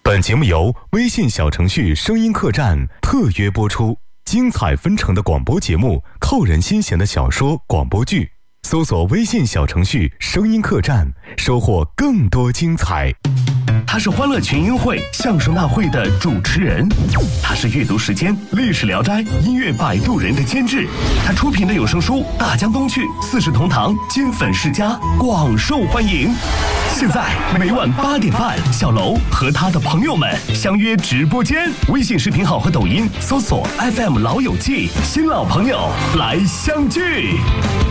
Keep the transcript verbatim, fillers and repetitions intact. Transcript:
本节目由微信小程序声音客栈特约播出，精彩纷呈的广播节目，扣人心弦的小说广播剧，搜索微信小程序声音客栈，收获更多精彩。 他是欢乐群英会相声大会的主持人，他是阅读时间历史聊斋音乐摆渡人的监制，他出品的有声书《大江东去》四世同堂金粉世家广受欢迎。现在每晚八点半，小楼和他的朋友们相约直播间，微信视频号和抖音搜索 F M 老友记，新老朋友来相聚。